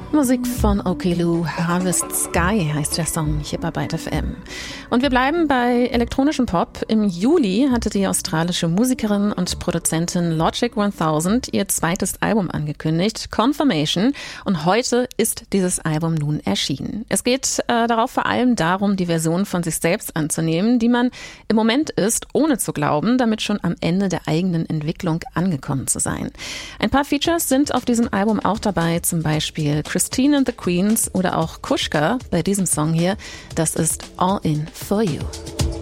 Musik von Okeloo, Harvest Sky heißt der Song hier bei Byte FM. Und wir bleiben bei elektronischem Pop. Im Juli hatte die australische Musikerin und Produzentin Logic 1000 ihr zweites Album angekündigt, Confirmation. Und heute ist dieses Album nun erschienen. Es geht darauf vor allem darum, die Version von sich selbst anzunehmen, die man im Moment ist, ohne zu glauben, damit schon am Ende der eigenen Entwicklung angekommen zu sein. Ein paar Features sind auf diesem Album auch dabei, zum Beispiel Christine and the Queens oder auch Kushka bei diesem Song hier. Das ist All In For You.